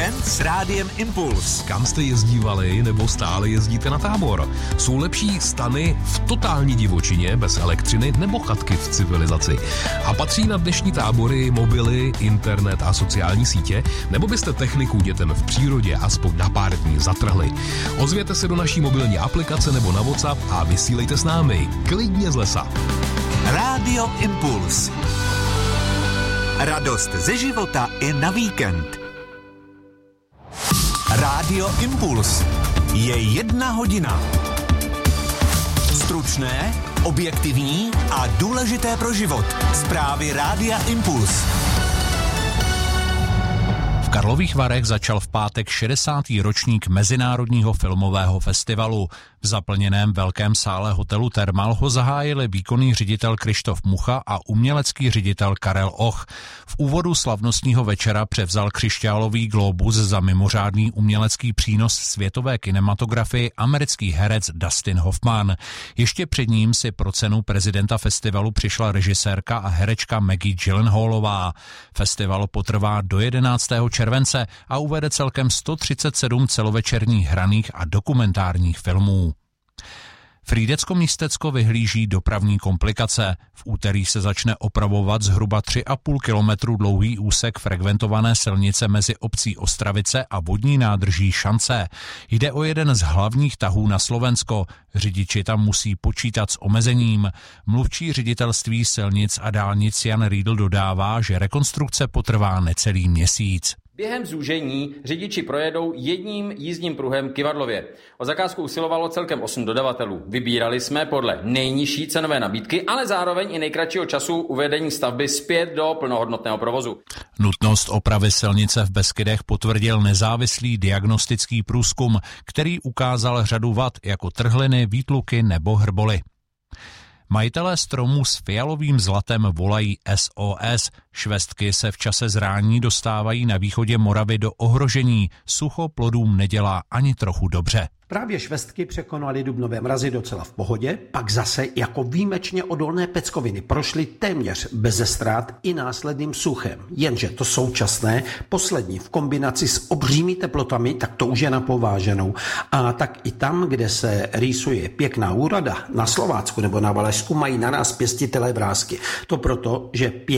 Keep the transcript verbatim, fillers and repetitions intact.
Víkend s Rádiem Impuls. Kam jste jezdívali nebo stále jezdíte na tábor? Jsou lepší stany v totální divočině bez elektřiny nebo chatky v civilizaci? A patří na dnešní tábory mobily, internet a sociální sítě? Nebo byste techniku dětem v přírodě aspoň na pár dní zatrhli? Ozvěte se do naší mobilní aplikace nebo na WhatsApp a vysílejte s námi. Klidně z lesa. Rádio Impuls. Radost ze života i na víkend. Rádio Impuls. Je jedna hodina. Stručné, objektivní a důležité pro život. Zprávy Rádia Impuls. V Karlových Varech začal v pátek šedesátý ročník Mezinárodního filmového festivalu. V zaplněném velkém sále hotelu Thermal ho zahájili výkonný ředitel Krištof Mucha a umělecký ředitel Karel Och. V úvodu slavnostního večera převzal křišťálový glóbus za mimořádný umělecký přínos světové kinematografii americký herec Dustin Hoffman. Ještě před ním si pro cenu prezidenta festivalu přišla režisérka a herečka Maggie Gyllenhaalová. Festival potrvá do jedenáctého července a uvede celkem sto třicet sedm celovečerních hraných a dokumentárních filmů. Frýdecko-Místecko vyhlíží dopravní komplikace. V úterý se začne opravovat zhruba tři a půl kilometru dlouhý úsek frekventované silnice mezi obcí Ostravice a vodní nádrží Šance. Jde o jeden z hlavních tahů na Slovensko. Řidiči tam musí počítat s omezením. Mluvčí ředitelství silnic a dálnic Jan Riedl dodává, že rekonstrukce potrvá necelý měsíc. Během zúžení řidiči projedou jedním jízdním pruhem k Kivadlově. O zakázku usilovalo celkem osm dodavatelů. Vybírali jsme podle nejnižší cenové nabídky, ale zároveň i nejkratšího času uvedení stavby zpět do plnohodnotného provozu. Nutnost opravy silnice v Beskydech potvrdil nezávislý diagnostický průzkum, který ukázal řadu vad jako trhliny, výtluky nebo hrboly. Majitelé stromů s fialovým zlatem volají S O S. Švestky se v čase zrání dostávají na východě Moravy do ohrožení. Sucho plodům nedělá ani trochu dobře. Právě švestky překonaly dubnové mrazy docela v pohodě, pak zase jako výjimečně odolné peckoviny prošly téměř beze ztrát i následným suchem. Jenže to současné, poslední v kombinaci s obřími teplotami, tak to už je na pováženou. A tak i tam, kde se rýsuje pěkná úroda, na Slovácku nebo na Valašsku mají na nás pěstitelé vrásky. To proto, že pěk